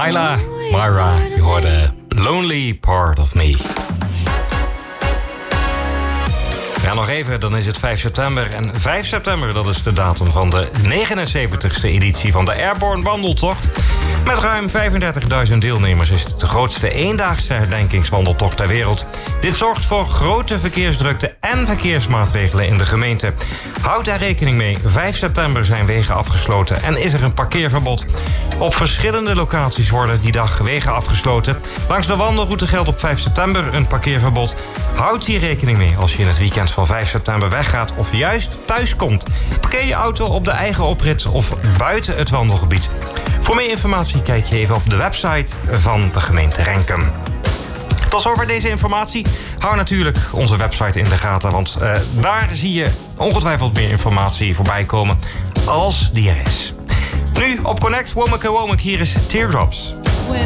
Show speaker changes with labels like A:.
A: Myra, je hoorde Lonely Part of Me. Ja, nog even, dan is het 5 september. En 5 september, dat is de datum van de 79ste editie van de Airborne Wandeltocht. Met ruim 35.000 deelnemers is het de grootste eendaagse herdenkingswandeltocht ter wereld. Dit zorgt voor grote verkeersdrukte en verkeersmaatregelen in de gemeente. Houd daar rekening mee. 5 september zijn wegen afgesloten en is er een parkeerverbod. Op verschillende locaties worden die dag wegen afgesloten. Langs de wandelroute geldt op 5 september een parkeerverbod. Houd hier rekening mee als je in het weekend van 5 september weggaat of juist thuis komt. Parkeer je auto op de eigen oprit of buiten het wandelgebied. Voor meer informatie kijk je even op de website van de gemeente Renkum. Tot zover deze informatie. Hou natuurlijk onze website in de gaten, want daar zie je ongetwijfeld meer informatie voorbij komen als die er is. Nu op Connect, Womack, hier is Teardrops.